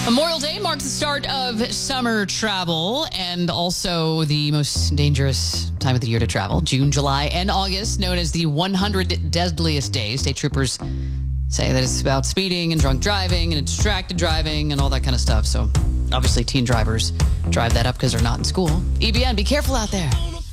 Memorial Day marks the start of summer travel and also the most dangerous time of the year to travel. June, July, and August, known as the 100 deadliest days. State troopers say that it's about speeding and drunk driving and distracted driving and all that kind of stuff. So obviously teen drivers drive that up because they're not in school. EBN, be careful out there.